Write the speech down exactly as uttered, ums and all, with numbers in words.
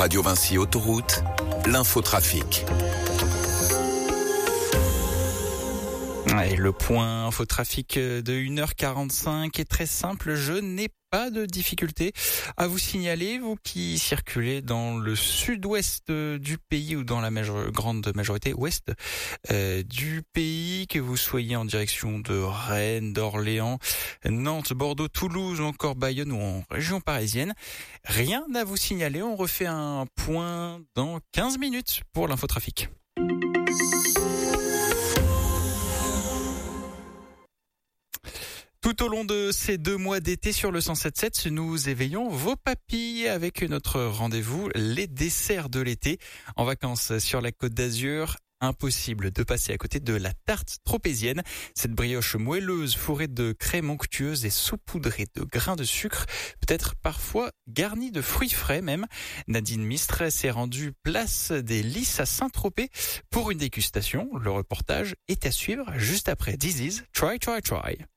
Radio Vinci Autoroute, l'infotrafic. Et le point infotrafic de une heure quarante-cinq est très simple. Je n'ai pas de difficulté à vous signaler, vous qui circulez dans le sud-ouest du pays ou dans la major- grande majorité ouest euh, du pays, que vous soyez en direction de Rennes, d'Orléans, Nantes, Bordeaux, Toulouse ou encore Bayonne ou en région parisienne. Rien à vous signaler, on refait un point dans quinze minutes pour l'infotrafic. Tout au long de ces deux mois d'été sur le cent sept virgule sept, nous éveillons vos papilles avec notre rendez-vous, les desserts de l'été. En vacances sur la Côte d'Azur, impossible de passer à côté de la tarte tropézienne. Cette brioche moelleuse fourrée de crème onctueuse et saupoudrée de grains de sucre, peut-être parfois garnie de fruits frais même. Nadine Mistre s'est rendue place des Lys à Saint-Tropez pour une dégustation. Le reportage est à suivre juste après This Is Try Try Try.